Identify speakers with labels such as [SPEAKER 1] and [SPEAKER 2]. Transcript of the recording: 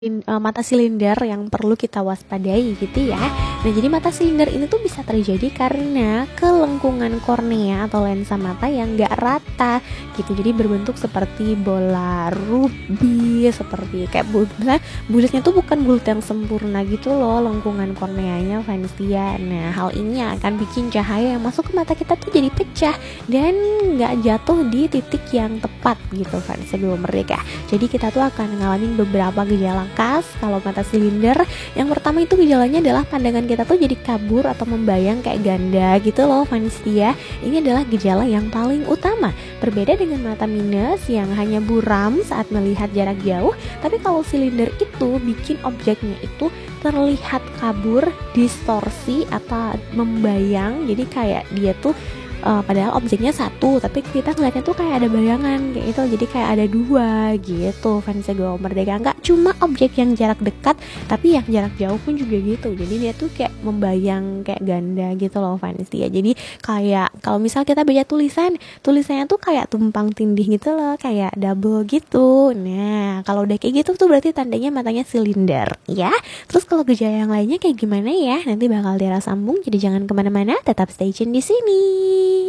[SPEAKER 1] mata silinder yang perlu kita waspadai gitu ya. Nah, jadi mata silinder ini tuh bisa terjadi karena kelengkungan kornea atau lensa mata yang gak rata gitu. Jadi berbentuk seperti bola rubi, seperti kayak bulatnya tuh bukan bulat yang sempurna gitu loh lengkungan korneanya, Vanistia. Nah, hal ini akan bikin cahaya yang masuk ke mata kita tuh jadi pecah dan gak jatuh di titik yang tepat gitu, Vanistia Bimo Merdeka. Jadi kita tuh akan ngalamin beberapa gejala khas kalau mata silinder. Yang pertama itu gejalanya adalah pandangan kita tuh jadi kabur atau membayang kayak ganda gitu loh, Vanistia. Ini adalah gejala yang paling utama. Berbeda dengan mata minus yang hanya buram saat melihat jarak jauh, tapi kalau silinder itu bikin objeknya itu terlihat kabur, distorsi atau membayang. Jadi kayak dia tuh padahal objeknya satu, tapi kita ngeliatnya tuh kayak ada bayangan kayak itu, jadi kayak ada dua gitu. Vanistia Bimo Merdeka, nggak cuma objek yang jarak dekat, tapi yang jarak jauh pun juga gitu. Jadi dia tuh kayak membayang kayak ganda gitu loh, Vanistia. Jadi kayak kalau misal kita baca tulisannya tuh kayak tumpang tindih gitu loh, kayak double gitu. Nah, kalau udah kayak gitu tuh berarti tandanya matanya silinder ya. Terus kalau gejala yang lainnya kayak gimana ya? Nanti bakal dirasambung, jadi jangan kemana-mana, tetap stay tune di sini.